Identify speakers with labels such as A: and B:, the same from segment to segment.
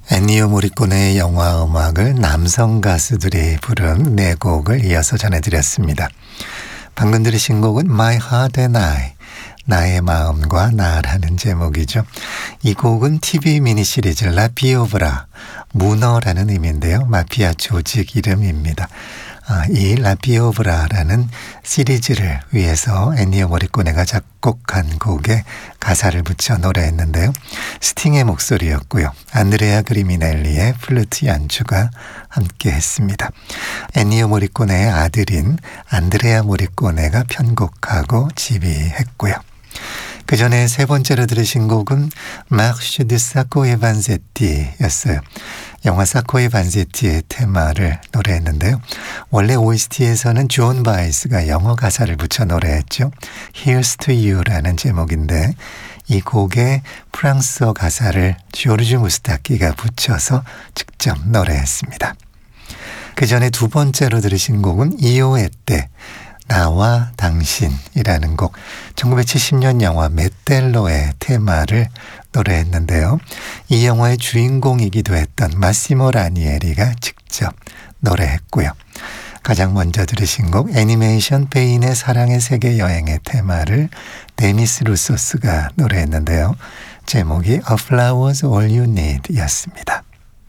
A: 엔니오 모리코네의 영화 음악을 남성 가수들이 부른 네 곡을 이어서 전해드렸습니다. 방금 들으신 곡은 My Heart and I, 나의 마음과 나라는 제목이죠. 이 곡은 TV 미니 시리즈 라 피오브라, 문어라는 의미인데요. 마피아 조직 이름입니다. 이 라 피오브라라는 시리즈를 위해서 엔니오 모리코네가 작곡한 곡에 가사를 붙여 노래했는데요. 스팅의 목소리였고요. 안드레아 그리미넬리의 플루트 연주가 함께 했습니다. 엔니오 모리코네의 아들인 안드레아 모리코네가 편곡하고 지휘했고요. 그 전에 세 번째로 들으신 곡은 마르슈 드 사코에 반세티였어요. 영화 사코에 반세티의 테마를 노래했는데요. 원래 OST에서는 존 바이스가 영어 가사를 붙여 노래했죠. Here's to you라는 제목인데 이 곡에 프랑스어 가사를 조르주 무스타키가 붙여서 직접 노래했습니다. 그 전에 두 번째로 들으신 곡은 이오에 때 나와 당신이라는 곡, 1970년 영화 맷델로의 테마를 노래했는데요. 이 영화의 주인공이기도 했던 마시모 라니에리가 직접 노래했고요. 가장 먼저 들으신 곡 애니메이션 페인의 사랑의 세계 여행의 테마를 데미스 루소스가 노래했는데요. 제목이 A Flower's All You Need 였습니다.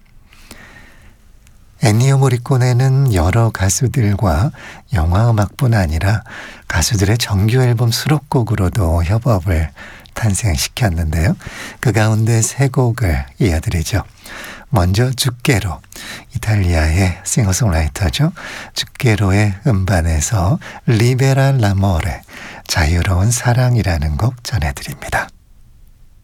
A: 엔니오 모리코네는 여러 가수들과 영화음악뿐 아니라 가수들의 정규 앨범 수록곡으로도 협업을 탄생시켰는데요. 그 가운데 세 곡을 이어드리죠. 먼저 주케로, 이탈리아의 싱어송라이터죠. 주케로의 음반에서 리베라 라모레, 자유로운 사랑이라는 곡 전해드립니다.